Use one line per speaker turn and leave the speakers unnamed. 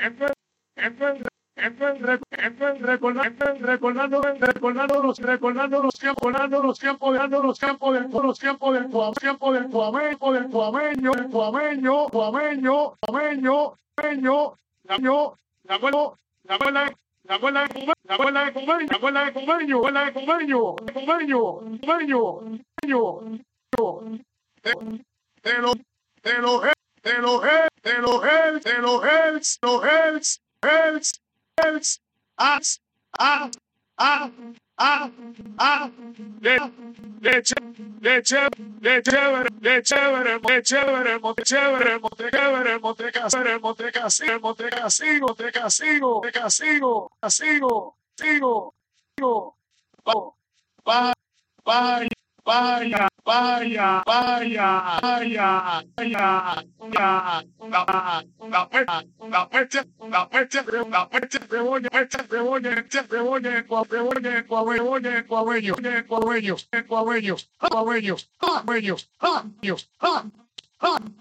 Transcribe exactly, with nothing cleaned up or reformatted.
Recordando, recordando los, recordando los tiempos, recordando los tiempos, dando los tiempos del, los tiempos del tiempo del Guameño, del Guameño, del Guameño, Guameño, Guameño, Guameño, Guameño, la abuela, la abuela, la abuela, la abuela de Cumeño, la abuela de Cumeño, abuela de Cumeño, Cumeño, Cumeño, Cumeño, de los, de los, de los, de los, de los, hells, los hells, hells, hells, as, ah, ah, ah, ah, de, de, de, de chévere, de chévere, de chévere, monte chévere, monte chévere, monte casero, monte casino, monte casino, monte casino, monte casino, casino, sigo, sigo, vaya, vaya, vaya, vaya, vaya, vaya, vaya, vaya, la, la puerta, la puerta, la puerta, la puerta, cebolla, puerta, cebolla, cebolla, cebolla, cebolla, cuabueño, cuabueño, cuabueño, cuabueño, cuabueño, cuabueño, cuabueño,